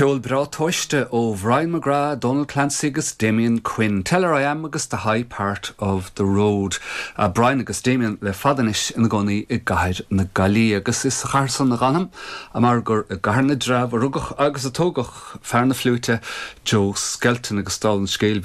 Ceol bra toiste ó Brian McGrath, Donald Clancy agus Damien Quinn. Tell her I am agus the high part of the road. Brian agus Damien le fadanish in the goni I gair na gali agus is charson na ganam. Amargur I gair na draf rugach agus a togach fer na flute Joe Skelton agus Stalin scale